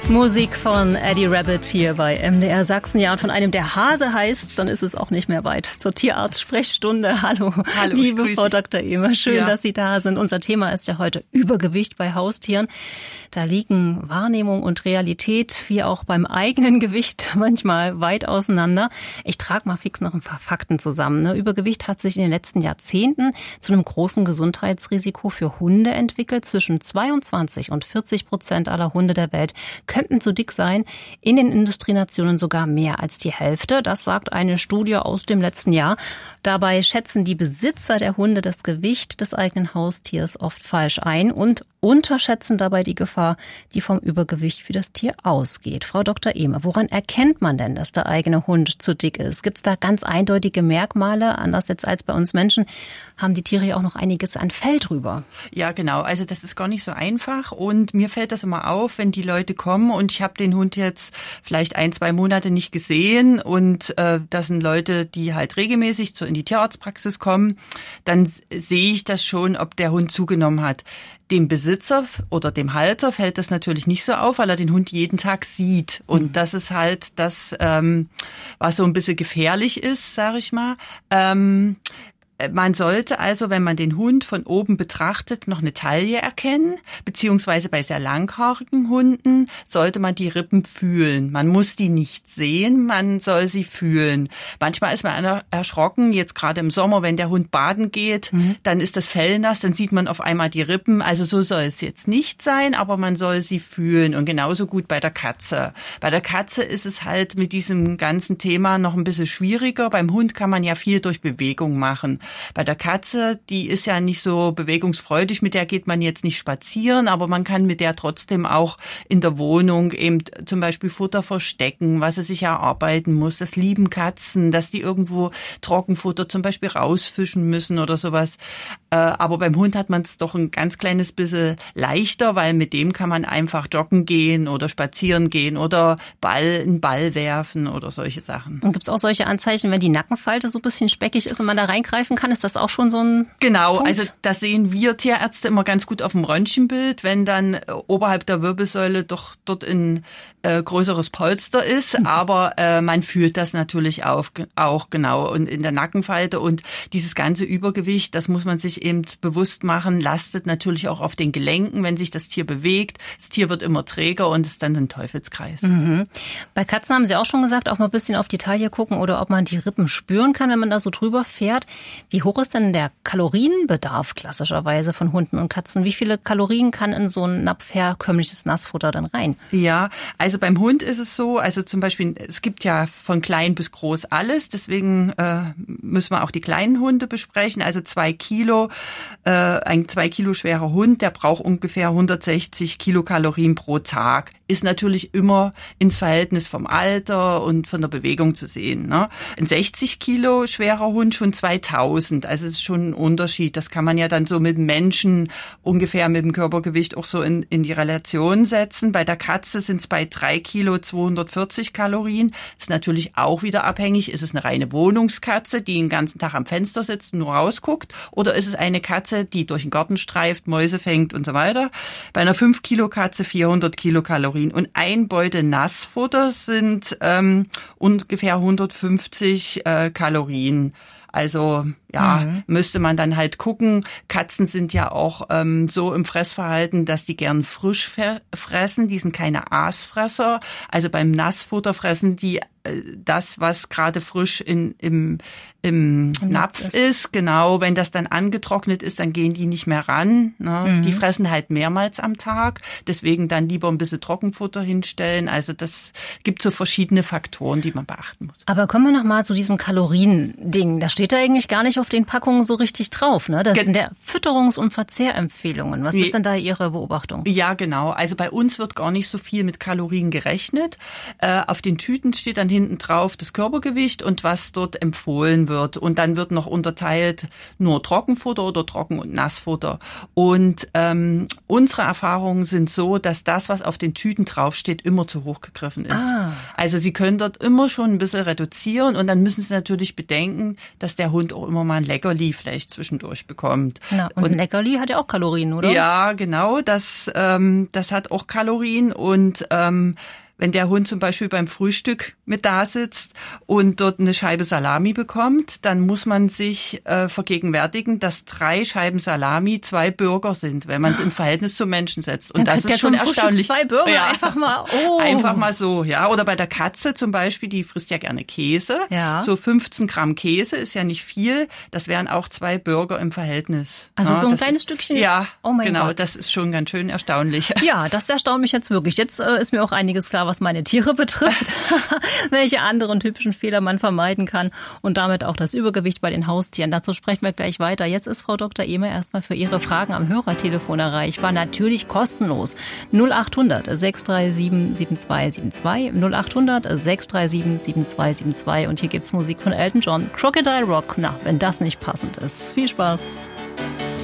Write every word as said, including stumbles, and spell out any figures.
Musik von Eddie Rabbitt hier bei M D R Sachsen. Ja, und von einem, der Hase heißt, dann ist es auch nicht mehr weit zur Tierarzt-Sprechstunde. Hallo, Hallo liebe Frau Doktor Ehmer. Schön, ja. dass Sie da sind. Unser Thema ist ja heute Übergewicht bei Haustieren. Da liegen Wahrnehmung und Realität, wie auch beim eigenen Gewicht, manchmal weit auseinander. Ich trage mal fix noch ein paar Fakten zusammen. Ne? Übergewicht hat sich in den letzten Jahrzehnten zu einem großen Gesundheitsrisiko für Hunde entwickelt. Zwischen zweiundzwanzig und vierzig Prozent aller Hunde der Welt könnten zu dick sein. In den Industrienationen sogar mehr als die Hälfte. Das sagt eine Studie aus dem letzten Jahr. Dabei schätzen die Besitzer der Hunde das Gewicht des eigenen Haustiers oft falsch ein und unterschätzen dabei die Gefahr, die vom Übergewicht für das Tier ausgeht. Frau Doktor Ehmer, woran erkennt man denn, dass der eigene Hund zu dick ist? Gibt es da ganz eindeutige Merkmale? Anders jetzt als bei uns Menschen haben die Tiere ja auch noch einiges an Fell drüber. Ja, genau. Also das ist gar nicht so einfach. Und mir fällt das immer auf, wenn die Leute kommen und ich habe den Hund jetzt vielleicht ein, zwei Monate nicht gesehen und äh, das sind Leute, die halt regelmäßig zu, in die Tierarztpraxis kommen, dann sehe ich das schon, ob der Hund zugenommen hat. Dem Besitzer oder dem Halter fällt das natürlich nicht so auf, weil er den Hund jeden Tag sieht. Und mhm. das ist halt das, ähm, was so ein bisschen gefährlich ist, sage ich mal. Ähm, Man sollte also, wenn man den Hund von oben betrachtet, noch eine Taille erkennen, beziehungsweise bei sehr langhaarigen Hunden sollte man die Rippen fühlen. Man muss die nicht sehen, man soll sie fühlen. Manchmal ist man erschrocken, jetzt gerade im Sommer, wenn der Hund baden geht, mhm. dann ist das Fell nass, dann sieht man auf einmal die Rippen. Also so soll es jetzt nicht sein, aber man soll sie fühlen. Und genauso gut bei der Katze. Bei der Katze ist es halt mit diesem ganzen Thema noch ein bisschen schwieriger. Beim Hund kann man ja viel durch Bewegung machen. Bei der Katze, die ist ja nicht so bewegungsfreudig, mit der geht man jetzt nicht spazieren, aber man kann mit der trotzdem auch in der Wohnung eben zum Beispiel Futter verstecken, was sie sich erarbeiten muss. Das lieben Katzen, dass die irgendwo Trockenfutter zum Beispiel rausfischen müssen oder sowas. Aber beim Hund hat man es doch ein ganz kleines bisschen leichter, weil mit dem kann man einfach joggen gehen oder spazieren gehen oder Ball, einen Ball werfen oder solche Sachen. Und gibt es auch solche Anzeichen, wenn die Nackenfalte so ein bisschen speckig ist und man da reingreifen kann? Ist das auch schon so ein Genau, Punkt? Also das sehen wir Tierärzte immer ganz gut auf dem Röntgenbild, wenn dann oberhalb der Wirbelsäule doch dort ein äh, größeres Polster ist, mhm. aber äh, man fühlt das natürlich auf, auch genau und in der Nackenfalte und dieses ganze Übergewicht, das muss man sich eben bewusst machen, lastet natürlich auch auf den Gelenken, wenn sich das Tier bewegt. Das Tier wird immer träger und ist dann ein Teufelskreis. Mhm. Bei Katzen haben Sie auch schon gesagt, auch mal ein bisschen auf die Taille gucken oder ob man die Rippen spüren kann, wenn man da so drüber fährt. Wie hoch ist denn der Kalorienbedarf klassischerweise von Hunden und Katzen? Wie viele Kalorien kann in so ein Napf herkömmliches Nassfutter dann rein? Ja, also beim Hund ist es so, also zum Beispiel, es gibt ja von klein bis groß alles, deswegen äh, müssen wir auch die kleinen Hunde besprechen. Also zwei Kilo, äh, ein zwei Kilo schwerer Hund, der braucht ungefähr hundertsechzig Kilokalorien pro Tag. Ist natürlich immer ins Verhältnis vom Alter und von der Bewegung zu sehen. Ne? Ein sechzig Kilo schwerer Hund schon zweitausend. Also es ist schon ein Unterschied. Das kann man ja dann so mit Menschen ungefähr mit dem Körpergewicht auch so in, in die Relation setzen. Bei der Katze sind es bei drei Kilo zweihundertvierzig Kalorien. Ist natürlich auch wieder abhängig. Ist es eine reine Wohnungskatze, die den ganzen Tag am Fenster sitzt und nur rausguckt? Oder ist es eine Katze, die durch den Garten streift, Mäuse fängt und so weiter? Bei einer fünf Kilo Katze vierhundert Kilokalorien. Und ein Beutel Nassfutter sind ähm, ungefähr hundertfünfzig äh, Kalorien. Also ja, mhm. müsste man dann halt gucken. Katzen sind ja auch ähm, so im Fressverhalten, dass die gern frisch fer- fressen. Die sind keine Aasfresser. Also beim Nassfutter fressen die äh, das, was gerade frisch in, im, im Napf ist. ist. Genau, wenn das dann angetrocknet ist, dann gehen die nicht mehr ran. Ne? Mhm. Die fressen halt mehrmals am Tag. Deswegen dann lieber ein bisschen Trockenfutter hinstellen. Also das gibt so verschiedene Faktoren, die man beachten muss. Aber kommen wir noch mal zu diesem Kalorien-Ding. Da steht da eigentlich gar nicht auf den Packungen so richtig drauf, ne? Das Ge- sind ja Fütterungs- und Verzehrempfehlungen. Was nee. ist denn da Ihre Beobachtung? Ja, genau. Also bei uns wird gar nicht so viel mit Kalorien gerechnet. Äh, auf den Tüten steht dann hinten drauf das Körpergewicht und was dort empfohlen wird. Und dann wird noch unterteilt nur Trockenfutter oder Trocken- und Nassfutter. Und ähm, unsere Erfahrungen sind so, dass das, was auf den Tüten draufsteht, immer zu hoch gegriffen ist. Ah. Also Sie können dort immer schon ein bisschen reduzieren und dann müssen Sie natürlich bedenken, dass der Hund auch immer mal ein Leckerli vielleicht zwischendurch bekommt. Na, und, und ein Leckerli hat ja auch Kalorien, oder? Ja, genau. Das, ähm, das hat auch Kalorien und ähm, wenn der Hund zum Beispiel beim Frühstück mit da sitzt und dort eine Scheibe Salami bekommt, dann muss man sich äh, vergegenwärtigen, dass drei Scheiben Salami zwei Burger sind, wenn man es im Verhältnis zum Menschen setzt. Und dann das ist schon erstaunlich. Zwei Burger ja. einfach mal. Oh. Einfach mal so, ja. Oder bei der Katze zum Beispiel, die frisst ja gerne Käse. Ja. So fünfzehn Gramm Käse ist ja nicht viel. Das wären auch zwei Burger im Verhältnis. Also ja, so ein das kleines ist, Stückchen. Ja, oh mein genau. Gott. Das ist schon ganz schön erstaunlich. Ja, das erstaunt mich jetzt wirklich. Jetzt äh, ist mir auch einiges klar, was meine Tiere betrifft, welche anderen typischen Fehler man vermeiden kann und damit auch das Übergewicht bei den Haustieren. Dazu sprechen wir gleich weiter. Jetzt ist Frau Doktor Ehme erstmal für Ihre Fragen am Hörertelefon erreichbar. Natürlich kostenlos. null acht hundert sechs drei sieben sieben zwei sieben zwei, null acht hundert sechs drei sieben sieben zwei sieben zwei und hier gibt's Musik von Elton John. Crocodile Rock. Na, wenn das nicht passend ist. Viel Spaß.